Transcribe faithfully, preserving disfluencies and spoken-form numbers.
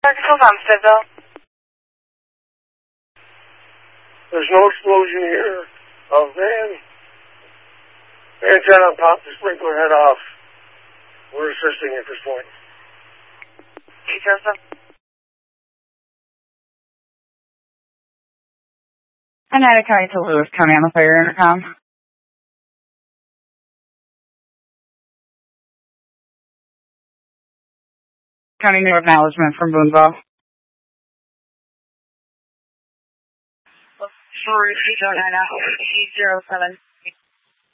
Practical Homesteadville. There's no explosion here. A van. Antenna popped the sprinkler head off. We're assisting at this point. Hey, Joseph. Oneida County to Lewis County on the fire intercom. County new acknowledgement from Boonville. Three, eight, nine, eight, zero, seven.